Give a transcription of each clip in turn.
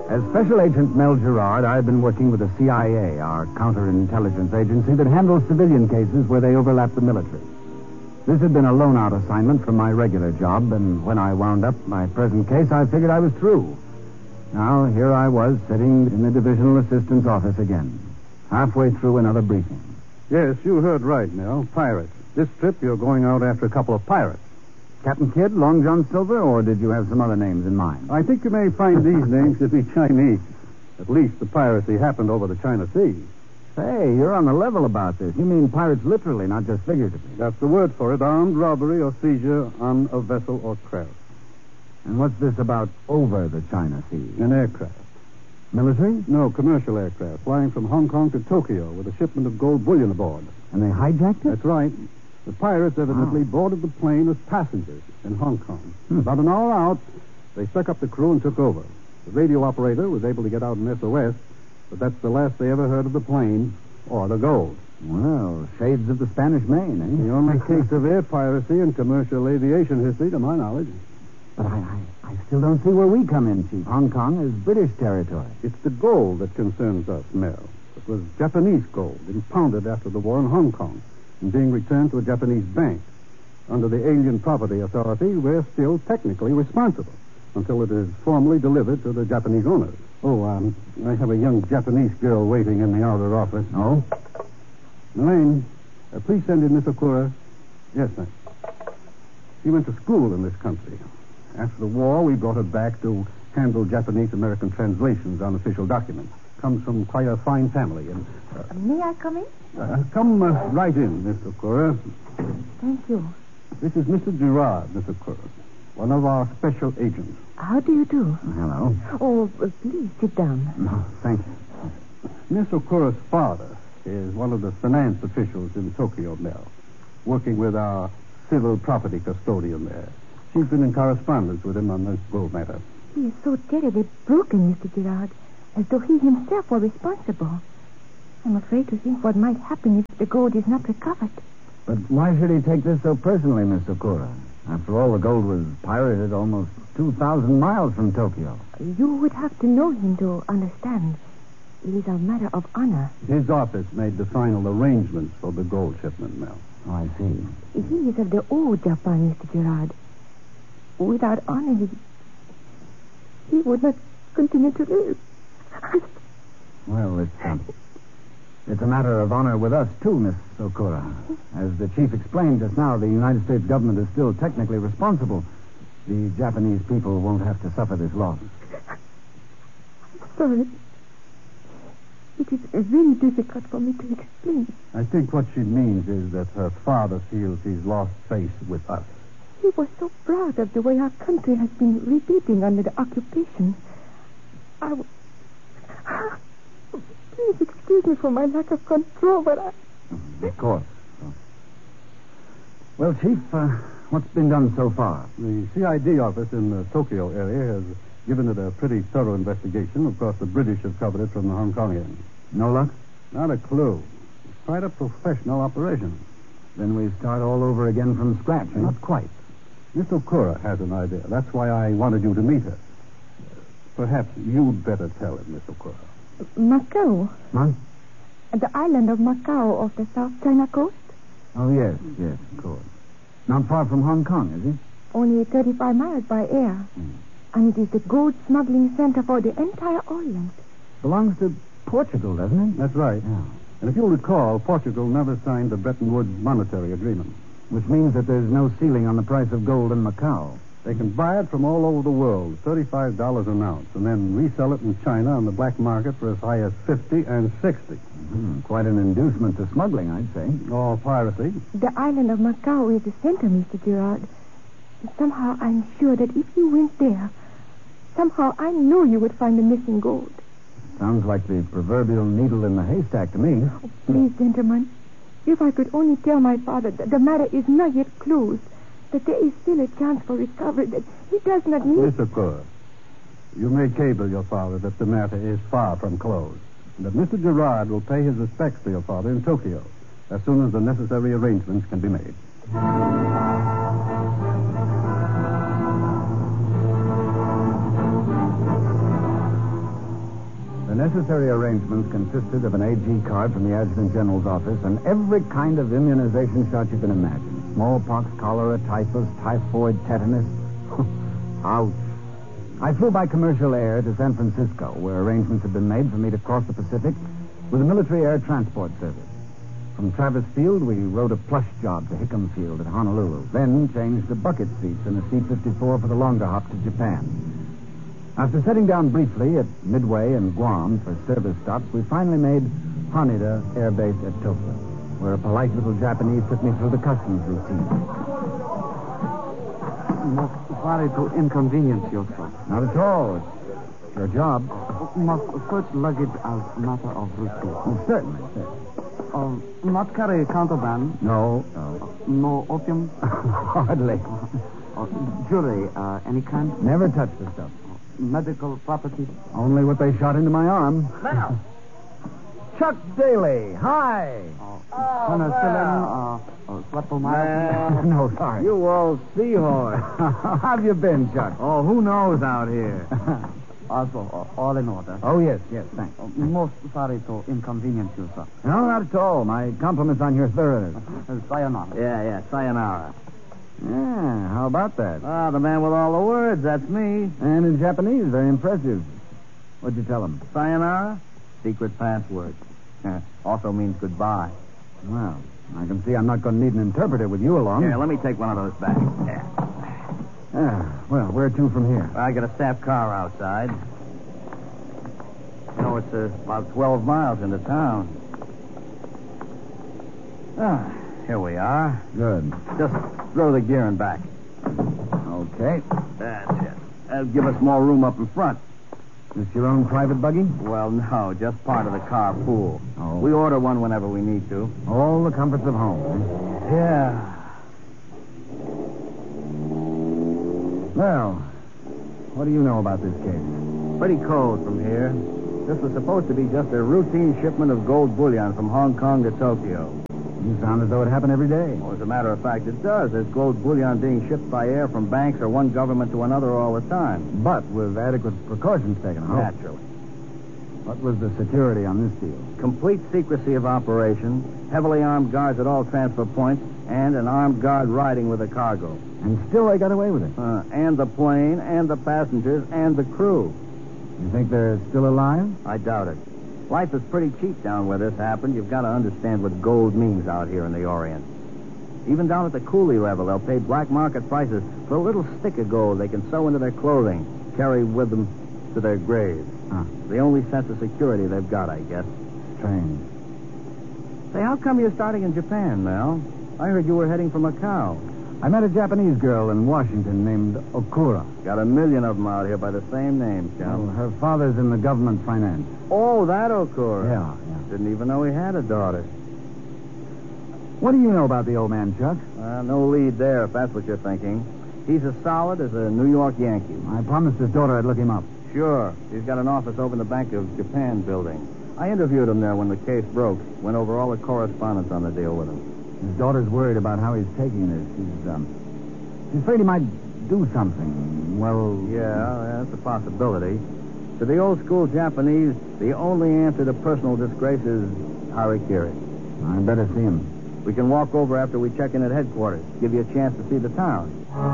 As Special Agent Mel Gerard, I've been working with the CIA, our counterintelligence agency that handles civilian cases where they overlap the military. This had been a loan-out assignment from my regular job, and when I wound up my present case, I figured I was through. Now, here I was, sitting in the Divisional Assistant's office again, halfway through another briefing. Yes, you heard right, Mel. Pirates. This trip, you're going out after a couple of pirates. Captain Kidd, Long John Silver, or did you have some other names in mind? I think you may find these names to be Chinese. At least the piracy happened over the China Sea. Hey, you're on the level about this. You mean pirates literally, not just figuratively. That's the word for it. Armed robbery or seizure on a vessel or craft. And what's this about over the China Sea? An aircraft. Military? No, commercial aircraft, flying from Hong Kong to Tokyo with a shipment of gold bullion aboard. And they hijacked it? That's right. The pirates evidently boarded the plane as passengers in Hong Kong. About an hour out, they stuck up the crew and took over. The radio operator was able to get out an SOS, but that's the last they ever heard of the plane or the gold. Well, shades of the Spanish Main, eh? The only case of air piracy in commercial aviation history, to my knowledge. But I still don't see where we come in, Chief. Hong Kong is British territory. It's the gold that concerns us, Mel. It was Japanese gold, impounded after the war in Hong Kong, and being returned to a Japanese bank. Under the Alien Property Authority, we're still technically responsible until it is formally delivered to the Japanese owners. Oh, I have a young Japanese girl waiting in the outer office. Oh? Elaine, please send in Miss Okura. Yes, ma'am. She went to school in this country. After the war, we brought her back to handle Japanese-American translations on official documents. Comes from quite a fine family. And May I come in? come right in, Miss Okura. Thank you. This is Mr. Gerard, Miss Okura, one of our special agents. How do you do? Hello. Oh, please sit down. No, thank you. Miss Okura's father is one of the finance officials in Tokyo, Mel, working with our civil property custodian there. She's been in correspondence with him on this gold matter. He is so terribly broken, Mr. Gerard, as though he himself were responsible. I'm afraid to think what might happen if the gold is not recovered. But why should he take this so personally, Miss Okura? After all, the gold was pirated almost 2,000 miles from Tokyo. You would have to know him to understand. It is a matter of honor. His office made the final arrangements for the gold shipment, Mel. Oh, I see. He is of the old Japan, Mr. Gerard. Without honor, he would not continue to live. Well, it's a matter of honor with us, too, Miss Okura. As the chief explained just now, the United States government is still technically responsible. The Japanese people won't have to suffer this loss. Sorry. It is very difficult for me to explain. I think what she means is that her father feels he's lost faith with us. He was so proud of the way our country has been rebuilding under the occupation. Please excuse me for my lack of control, but Of course. Well, Chief, what's been done so far? The CID office in the Tokyo area has given it a pretty thorough investigation. Of course, the British have covered it from the Hong Kong end. No luck? Not a clue. It's quite a professional operation. Then we start all over again from scratch, eh? Not quite. Miss Okura has an idea. That's why I wanted you to meet her. Perhaps you'd better tell it, Miss Okura. Macau. Huh? The island of Macau off the South China coast. Oh, yes, of course. Not far from Hong Kong, is it? Only 35 miles by air. And it is the gold smuggling center for the entire Orient. Belongs to Portugal, doesn't it? That's right. Yeah. And if you'll recall, Portugal never signed the Bretton Woods monetary agreement. Which means that there's no ceiling on the price of gold in Macau. They can buy it from all over the world, $35 an ounce, and then resell it in China on the black market for as high as $50 and $60. Quite an inducement to smuggling, I'd say. All piracy. The island of Macau is the center, Mr. Gerard. Somehow I'm sure that if you went there, somehow I know you would find the missing gold. Sounds like the proverbial needle in the haystack to me. Oh, please, gentlemen, if I could only tell my father that the matter is not yet closed, that there is still a chance for recovery, that he does not need... Miss Okura, you may cable your father that the matter is far from closed, and that Mr. Gerard will pay his respects to your father in Tokyo as soon as the necessary arrangements can be made. necessary arrangements consisted of an AG card from the Adjutant General's office and every kind of immunization shot you can imagine. Smallpox, cholera, typhus, typhoid, tetanus. Ouch. I flew by commercial air to San Francisco, where arrangements had been made for me to cross the Pacific with the Military Air Transport Service. From Travis Field, we rode a plush job to Hickam Field at Honolulu, then changed to bucket seats in a C-54 for the longer hop to Japan. After setting down briefly at Midway and Guam for service stops, we finally made Haneda Air Base at Tokyo, where a polite little Japanese took me through the customs routine. Most sorry to inconvenience you, sir. Not at all. It's your job. Must search luggage as a matter of routine. Oh, certainly. Not carry contraband. No. No opium. Hardly. Jewelry, any kind. Never touch the stuff. Medical property. Only what they shot into my arm. Now. Chuck Daly. Hi. Penicillin, streptomycin. No, sorry. You old seahorse. How have you been, Chuck? Oh, who knows out here? Also, all in order. Oh, yes, thanks. Most sorry to inconvenience you, sir. No, not at all. My compliments on your thoroughness. Sayonara. Yeah, sayonara. Yeah, how about that? Ah, the man with all the words, that's me. And in Japanese, very impressive. What'd you tell him? Sayonara? Secret password. Also means goodbye. Well, I can see I'm not going to need an interpreter with you along. Here, let me take one of those bags. Yeah. Well, where to from here? I got a staff car outside. You know, it's about 12 miles into town. Here we are. Good. Just throw the gear in back. Okay. That's it. That'll give us more room up in front. This your own private buggy? Well, no, just part of the car pool. Oh. We order one whenever we need to. All the comforts of home. Yeah. Well, what do you know about this case? Pretty cold from here. This was supposed to be just a routine shipment of gold bullion from Hong Kong to Tokyo. You sound as though it happened every day. Well, as a matter of fact, it does. There's gold bullion being shipped by air from banks or one government to another all the time. But with adequate precautions taken, huh? Naturally. What was the security on this deal? Complete secrecy of operation, heavily armed guards at all transfer points, and an armed guard riding with the cargo. And still they got away with it. And the plane, and the passengers, and the crew. You think they're still alive? I doubt it. Life is pretty cheap down where this happened. You've got to understand what gold means out here in the Orient. Even down at the coolie level, they'll pay black market prices for a little stick of gold they can sew into their clothing, carry with them to their graves. The only sense of security they've got, I guess. Strange. Say, how come you're starting in Japan, Mel? I heard you were heading for Macau. I met a Japanese girl in Washington named Okura. Got a million of them out here by the same name, Chum. Well, her father's in the government finance. Oh, that Okura. Yeah. Didn't even know he had a daughter. What do you know about the old man, Chuck? No lead there, if that's what you're thinking. He's as solid as a New York Yankee. I promised his daughter I'd look him up. Sure. He's got an office over in the Bank of Japan building. I interviewed him there when the case broke. Went over all the correspondence on the deal with him. His daughter's worried about how he's taking this. She's afraid he might do something. Well... Yeah, that's a possibility. To the old school Japanese, the only answer to personal disgrace is harikiri. I'd better see him. We can walk over after we check in at headquarters. Give you a chance to see the town.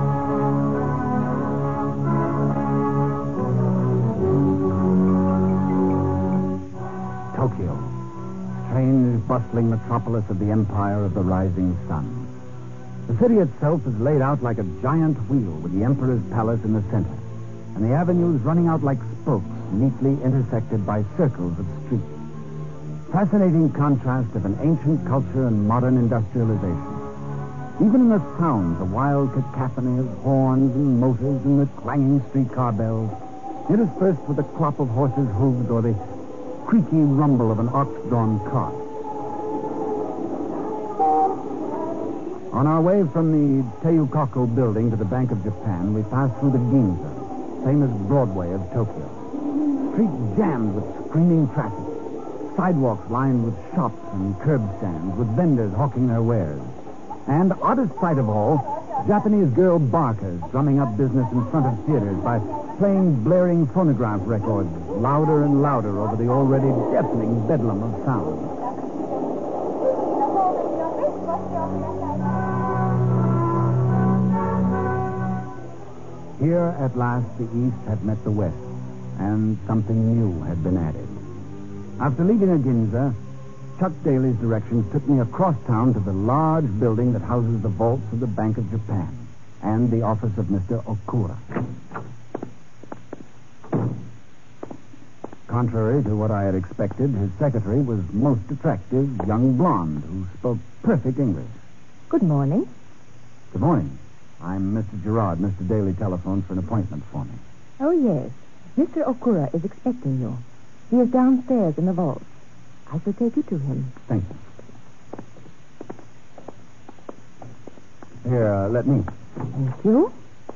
Tokyo. Strange, bustling metropolis of the empire of the rising sun. The city itself is laid out like a giant wheel with the emperor's palace in the center, and the avenues running out like spokes, neatly intersected by circles of streets. Fascinating contrast of an ancient culture and modern industrialization. Even in the sounds, a wild cacophony of horns and motors and the clanging streetcar bells, interspersed with the clop of horses' hooves or the creaky rumble of an ox-drawn cart. On our way from the Teikako building to the Bank of Japan, we passed through the Ginza, famous Broadway of Tokyo. Streets jammed with screaming traffic. Sidewalks lined with shops and curb stands with vendors hawking their wares. And, oddest sight of all, Japanese girl barkers drumming up business in front of theaters by playing blaring phonograph records louder and louder over the already deafening bedlam of sound. Here, at last, the East had met the West, and something new had been added. After leaving Aginza, Chuck Daly's directions took me across town to the large building that houses the vaults of the Bank of Japan and the office of Mr. Okura. Contrary to what I had expected, his secretary was most attractive, young blonde who spoke perfect English. Good morning. Good morning. I'm Mr. Gerard. Mr. Daly telephoned for an appointment for me. Oh, yes. Mr. Okura is expecting you. He is downstairs in the vault. I shall take you to him. Thank you. Here, let me. Thank you.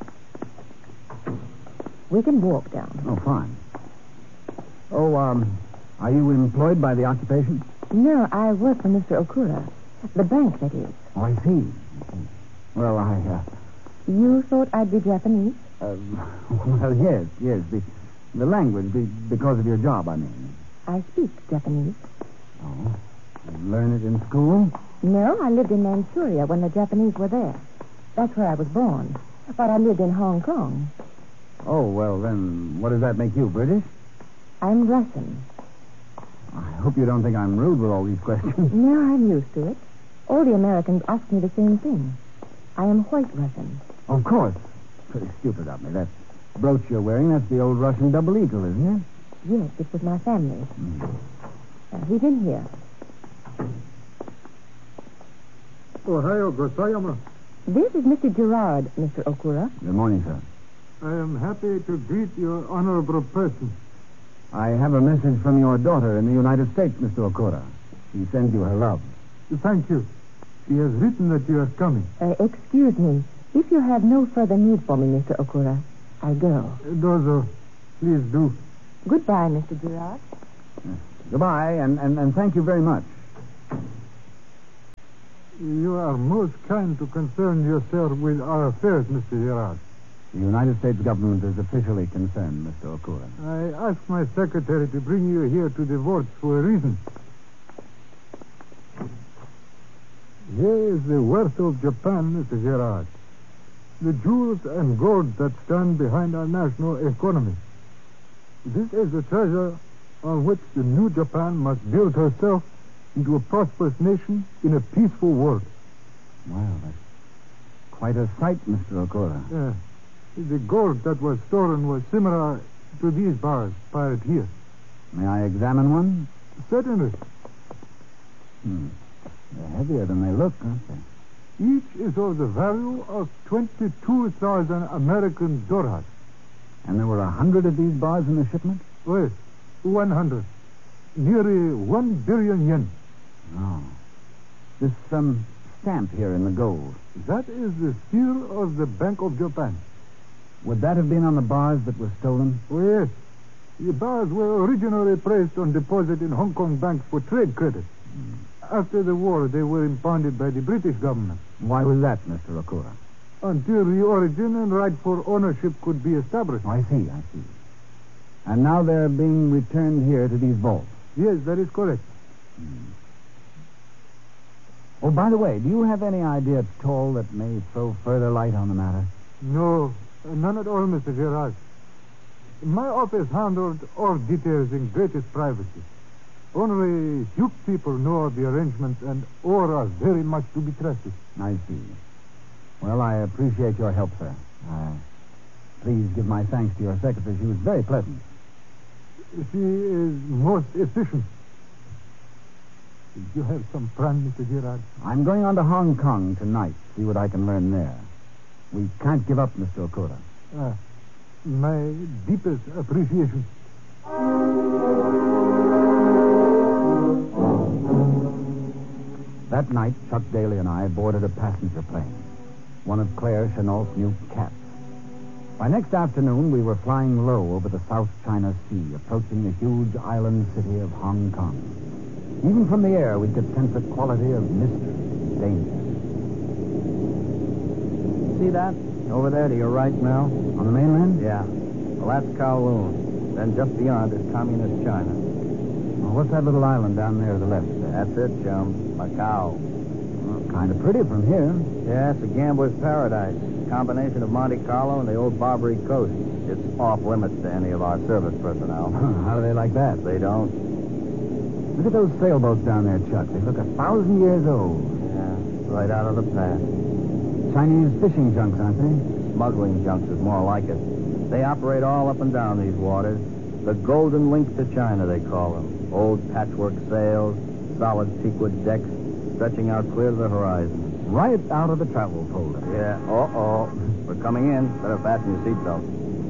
We can walk down. Oh, fine. Oh, are you employed by the occupation? No, I work for Mr. Okura. The bank, that is. Oh, I see. Well, You thought I'd be Japanese? well, yes. The language, because of your job, I mean. I speak Japanese. Oh, you learn it in school? No, I lived in Manchuria when the Japanese were there. That's where I was born. But I lived in Hong Kong. Oh, well, then, what does that make you, British? I'm Russian. I hope you don't think I'm rude with all these questions. No, I'm used to it. All the Americans ask me the same thing. I am white Russian. Of course. Pretty stupid of me. That brooch you're wearing, that's the old Russian double eagle, isn't it? Yes, it was my family. He's in here. Ohio, Gosayama. This is Mr. Gerard, Mr. Okura. Good morning, sir. I am happy to greet your honorable person. I have a message from your daughter in the United States, Mr. Okura. She sends you her love. Thank you. She has written that you are coming. Excuse me. If you have no further need for me, Mr. Okura, I'll go. Dozo, please do. Goodbye, Mr. Gerard. Goodbye, and thank you very much. You are most kind to concern yourself with our affairs, Mr. Gerard. The United States government is officially concerned, Mr. Okura. I asked my secretary to bring you here to the vaults for a reason. Here is the wealth of Japan, Mr. Gerard. The jewels and gold that stand behind our national economy. This is the treasure on which the new Japan must build herself into a prosperous nation in a peaceful world. Wow, that's quite a sight, Mr. Okura. The gold that was stolen was similar to these bars piled here. May I examine one? Certainly. They're heavier than they look, aren't they? Each is of the value of 22,000 American dollars. And there were 100 of these bars in the shipment? Yes, 100. Nearly 1 billion yen. Oh. This, stamp here in the gold. That is the seal of the Bank of Japan. Would that have been on the bars that were stolen? Oh, yes. The bars were originally placed on deposit in Hong Kong banks for trade credit. After the war, they were impounded by the British government. Why was that, Mr. Okura? Until the origin and rightful ownership could be established. Oh, I see. And now they're being returned here to these vaults. Yes, that is correct. Oh, by the way, do you have any idea at all that may throw further light on the matter? No, none at all, Mr. Gerard. My office handled all details in greatest privacy. Only few people know of the arrangements, and all are very much to be trusted. I see. Well, I appreciate your help, sir. Please give my thanks to your secretary. She was very pleasant. She is most efficient. You have some plan, Mr. Gerard? I'm going on to Hong Kong tonight, see what I can learn there. We can't give up, Mr. Okura. My deepest appreciation. That night, Chuck Daly and I boarded a passenger plane, one of Claire Chennault's new cats. By next afternoon, we were flying low over the South China Sea, approaching the huge island city of Hong Kong. Even from the air, we could sense a quality of mystery and danger. See that? Over there to your right, Mel? On the mainland? Yeah. Well, that's Kowloon. Then just beyond is communist China. Well, what's that little island down there to the left? That's it, chum. Macau. Well, kind of pretty from here. Yeah, it's a gambler's paradise. Combination of Monte Carlo and the old Barbary Coast. It's off limits to any of our service personnel. How do they like that? They don't. Look at those sailboats down there, Chuck. They look 1,000 years old. Yeah, right out of the past. Chinese fishing junks, aren't they? Smuggling junks is more like it. They operate all up and down these waters. The Golden Link to China, they call them. Old patchwork sails, solid teakwood decks, stretching out clear to the horizon. Right out of the travel folder. Yeah, we're coming in. Better fasten your seatbelt.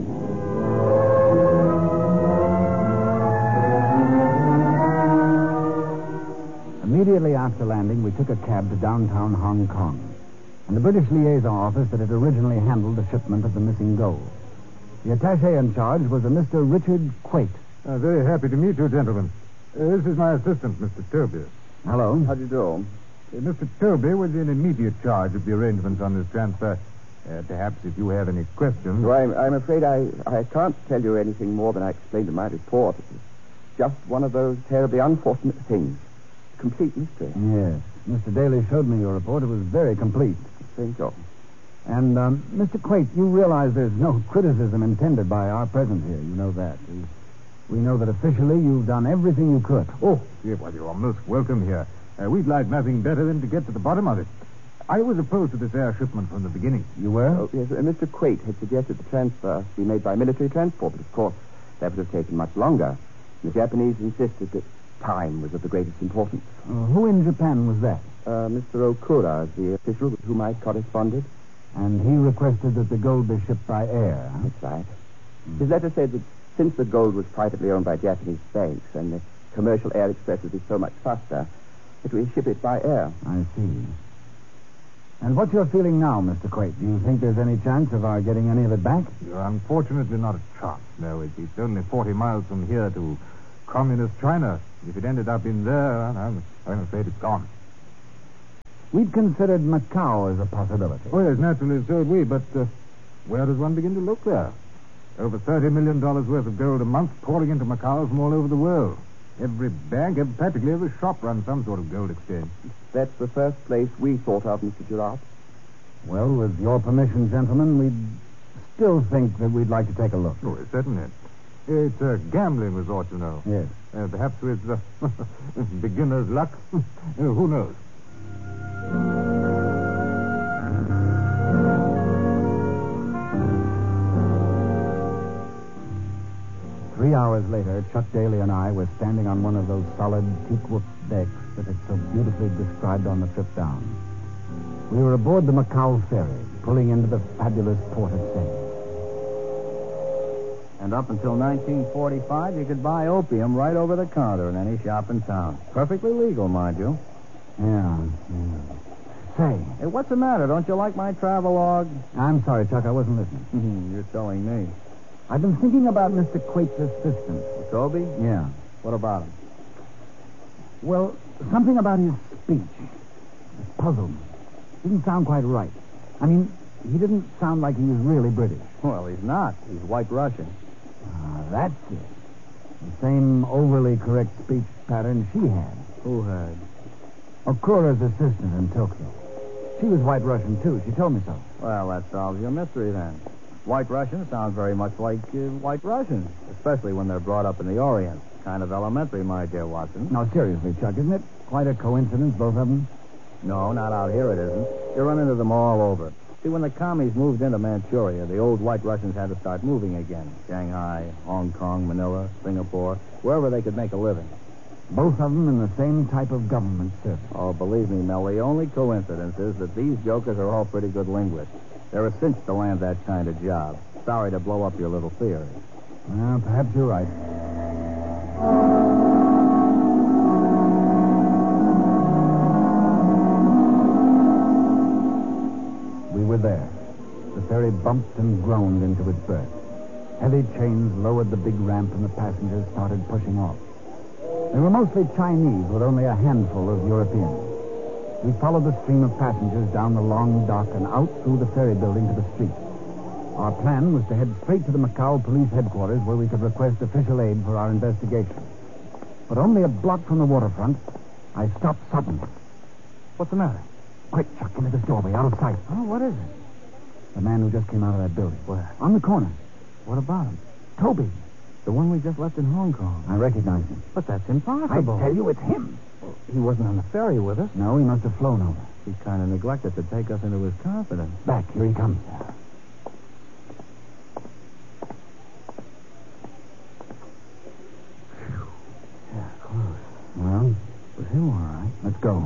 Immediately after landing, we took a cab to downtown Hong Kong and the British liaison office that had originally handled the shipment of the missing gold. The attaché in charge was a Mr. Richard Quate. Very happy to meet you, gentlemen. This is my assistant, Mr. Toby. Hello. How do you do? Mr. Toby was in immediate charge of the arrangements on this transfer. Perhaps if you have any questions... Well, I'm afraid I can't tell you anything more than I explained in my report. It was just one of those terribly unfortunate things. Complete mystery. Yes. Mr. Daly showed me your report. It was very complete. Thank you. And, Mr. Quate, you realize there's no criticism intended by our presence here. You know that. We know that officially you've done everything you could. Oh, yeah, well, you're most welcome here. We'd like nothing better than to get to the bottom of it. I was opposed to this air shipment from the beginning. You were? Oh, yes, Mr. Quate had suggested the transfer be made by military transport, but of course that would have taken much longer. The Japanese insisted that time was of the greatest importance. Who in Japan was that? Mr. Okura, the official with whom I corresponded. And he requested that the gold be shipped by air. Huh? That's right. His letter said that since the gold was privately owned by Japanese banks and the commercial air express would be so much faster, that we ship it by air. I see. And what's your feeling now, Mr. Quate? Do you think there's any chance of our getting any of it back? Unfortunately, not a chance. No, it's only 40 miles from here to communist China. If it ended up in there, I'm afraid it's gone. We'd considered Macau as a possibility. Oh, yes, naturally, so had we, but where does one begin to look there? Over $30 million worth of gold a month pouring into Macau from all over the world. Every bank, practically every shop runs some sort of gold exchange. That's the first place we thought of, Mr. Girard. Well, with your permission, gentlemen, we'd still think that we'd like to take a look. Oh, certainly. It's a gambling resort, you know. Yes. Perhaps with beginner's luck. Who knows? 3 hours later, Chuck Daly and I were standing on one of those solid teak-wood decks that had so beautifully described on the trip down. We were aboard the Macau ferry, pulling into the fabulous port of Saint. And up until 1945, you could buy opium right over the counter in any shop in town. Perfectly legal, mind you. Yeah. Say, Hey, what's the matter? Don't you like my travelogue? I'm sorry, Chuck, I wasn't listening. You're telling me. I've been thinking about Mr. Quate's assistant. Toby? Yeah. What about him? Well, something about his speech. It puzzled me. Didn't sound quite right. I mean, he didn't sound like he was really British. Well, he's not. He's white Russian. That's it. The same overly correct speech pattern she had. Who had? Okura's assistant in Tokyo. She was white Russian, too. She told me so. Well, that solves your mystery, then. White Russians sound very much like white Russians, especially when they're brought up in the Orient. Kind of elementary, my dear Watson. No, seriously, Chuck, isn't it quite a coincidence, both of them? No, not out here it isn't. You run into them all over. See, when the commies moved into Manchuria, the old white Russians had to start moving again. Shanghai, Hong Kong, Manila, Singapore, wherever they could make a living. Both of them in the same type of government service. Oh, believe me, Mel, the only coincidence is that these jokers are all pretty good linguists. They're a cinch to land that kind of job. Sorry to blow up your little theory. Well, perhaps you're right. We were there. The ferry bumped and groaned into its berth. Heavy chains lowered the big ramp and the passengers started pushing off. They were mostly Chinese with only a handful of Europeans. We followed the stream of passengers down the long dock and out through the ferry building to the street. Our plan was to head straight to the Macau police headquarters where we could request official aid for our investigation. But only a block from the waterfront, I stopped suddenly. What's the matter? Quick, Chuck, into this doorway, out of sight. Oh, what is it? The man who just came out of that building. Where? On the corner. What about him? Toby. The one we just left in Hong Kong. I recognize him. But that's impossible. I tell you, it's him. He wasn't on the ferry with us. No, he must have flown over. He kind of neglected to take us into his confidence. Back, here he comes. Yeah, close. Well, It was him, all right. let's go.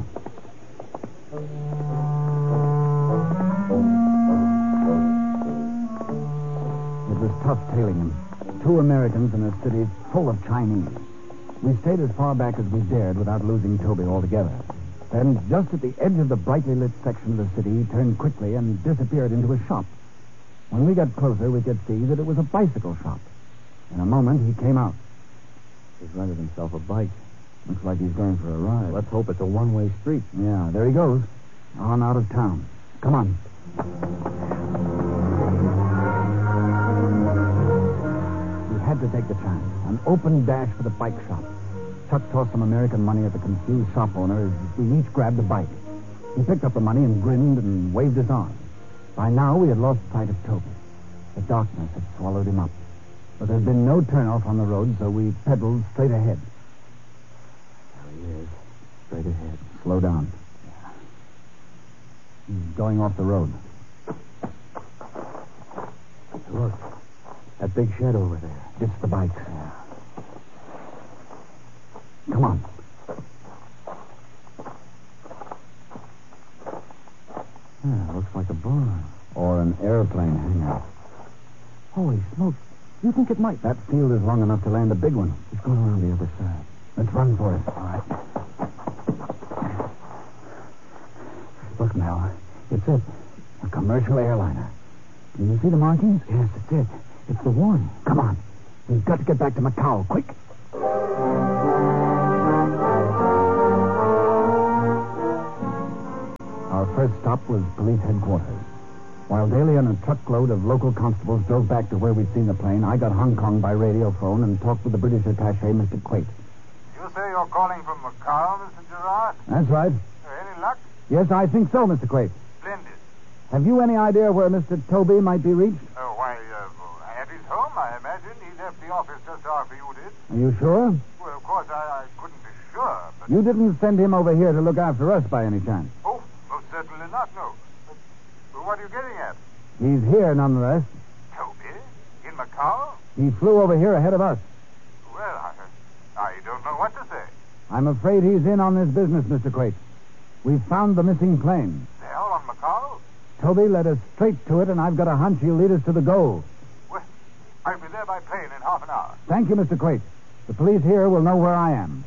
It was tough tailing him. 2 Americans in a city full of Chinese. We stayed as far back as we dared without losing Toby altogether. Then, just at the edge of the brightly lit section of the city, he turned quickly and disappeared into a shop. When we got closer, we could see that it was a bicycle shop. In a moment, he came out. He's rented himself a bike. Looks like he's going for a ride. Let's hope it's a one-way street. Yeah, there he goes. On out of town. Come on. We had to take the chance. An open dash for the bike shop. Chuck tossed some American money at the confused shop owner as we each grabbed a bike. He picked up the money and grinned and waved us on. By now, we had lost sight of Toby. The darkness had swallowed him up. But there'd been no turnoff on the road, so we pedaled straight ahead. There he is. Straight ahead. Slow down. He's going off the road. Look. That big shed over there. It's the bikes. Yeah. Come on. Yeah, looks like a barn. Or an airplane hangar. Holy smokes. You think it might? That field is long enough to land a big one. It's going around the other side. Let's run for it. All right. Look, Mel. It's it. A commercial airliner. Do you see the markings? Yes, it's it. It's the one. Come on. We've got to get back to Macau. Quick. Our first stop was police headquarters. While Daly and a truckload of local constables drove back to where we'd seen the plane, I got Hong Kong by radio phone and talked with the British attaché, Mr. Quate. You say you're calling from Macau, Mr. Gerard? That's right. Any luck? Yes, I think so, Mr. Quate. Splendid. Have you any idea where Mr. Toby might be reached? Why, at his home, I imagine. He left the office just after you did. Are you sure? Well, of course, I couldn't be sure, but... You didn't send him over here to look after us by any chance? Oh, most certainly not, no. But what are you getting at? He's here, nonetheless. Toby? In Macau? He flew over here ahead of us. Well, I don't know what to say. I'm afraid he's in on this business, Mr. Quate. We've found the missing plane. The hell on Macau? Toby led us straight to it, and I've got a hunch he'll lead us to the goal. Well, I'll be there by plane in half an hour. Thank you, Mr. Quate. The police here will know where I am.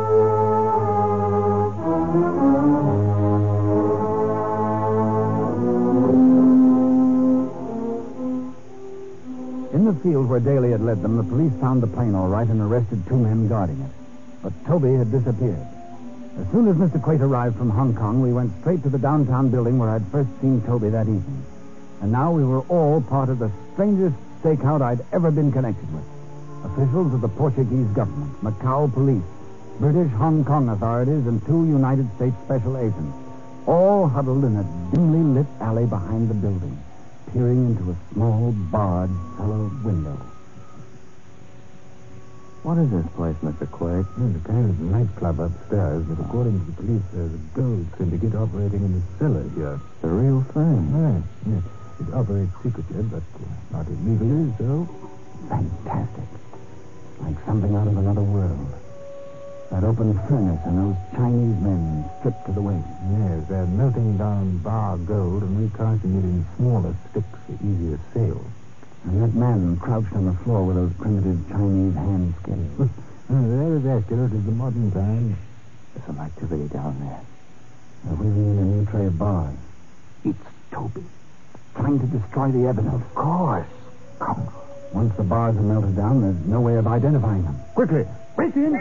In the field where Daly had led them, the police found the plane all right and arrested 2 men guarding it. But Toby had disappeared. As soon as Mr. Quate arrived from Hong Kong, we went straight to the downtown building where I'd first seen Toby that evening. And now we were all part of the strangest stakeout I'd ever been connected with. Officials of the Portuguese government, Macau police, British Hong Kong authorities, and 2 United States special agents, all huddled in a dimly lit alley behind the building, peering into a small, barred cellar window. What is this place, Mr. Quake? It's a kind of nightclub upstairs, but according to the police, there's a gold syndicate operating in the cellar here. The real thing. Yes. It operates secretly, but not illegally, so... Fantastic. Like something out of another world. That open furnace and those Chinese men stripped to the waist. Yes, they're melting down bar gold and recasting it in smaller sticks for easier sale. And that man crouched on the floor with those primitive Chinese hand skills. They're as accurate as the modern times. There's some activity down there. They're wheeling in a new tray of bars. It's Toby. Trying to destroy the evidence. Of course. Come. Once the bars are melted down, there's no way of identifying them. Quickly, break in.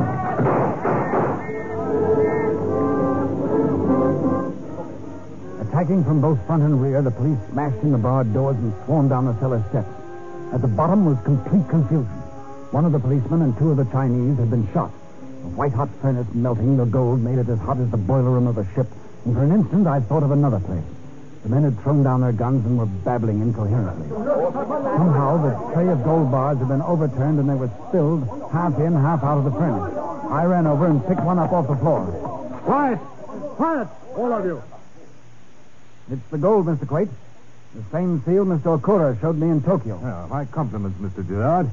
A Attacking from both front and rear, the police smashed in the barred doors and swarmed down the cellar steps. At the bottom was complete confusion. One of the policemen and two of the Chinese had been shot. A white-hot furnace melting the gold made it as hot as the boiler room of a ship, and for an instant I thought of another place. The men had thrown down their guns and were babbling incoherently. Somehow the tray of gold bars had been overturned and they were spilled half in, half out of the furnace. I ran over and picked one up off the floor. Quiet! Quiet! All of you. It's the gold, Mr. Quate. The same seal Mr. Okura showed me in Tokyo. My compliments, Mr. Gerard.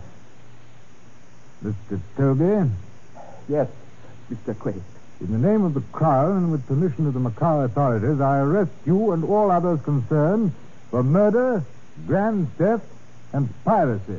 Mr. Toby? Yes, Mr. Quate. In the name of the Crown and with permission of the Macau authorities, I arrest you and all others concerned for murder, grand theft, and piracy.